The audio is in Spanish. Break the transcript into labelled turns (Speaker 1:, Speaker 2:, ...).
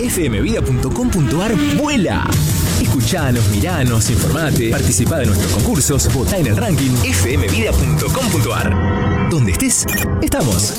Speaker 1: fmvida.com.ar vuela. Escuchanos, miranos, informate, participá de nuestros concursos, votá en el ranking fmvida.com.ar. Donde estés, estamos.